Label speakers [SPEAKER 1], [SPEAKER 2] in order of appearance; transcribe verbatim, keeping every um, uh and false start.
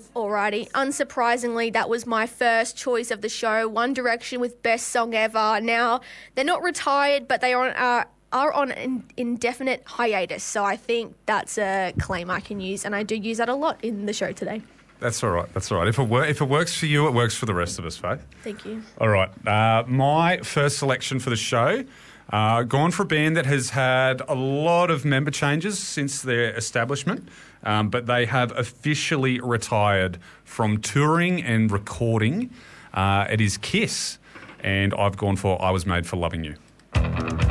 [SPEAKER 1] Alrighty. Unsurprisingly, that was my first choice of the show, One Direction with Best Song Ever. Now, they're not retired, but they are on, uh, are on an indefinite hiatus. So I think that's a claim I can use, and I do use that a lot in the show today.
[SPEAKER 2] That's all right. That's all right. If it, wor- if it works for you, it works for the rest of us, Faith.
[SPEAKER 1] Thank you.
[SPEAKER 2] All right. Uh, my first selection for the show, uh, gone for a band that has had a lot of member changes since their establishment. Um, but they have officially retired from touring and recording. Uh, it is Kiss, and I've gone for I Was Made for Loving You.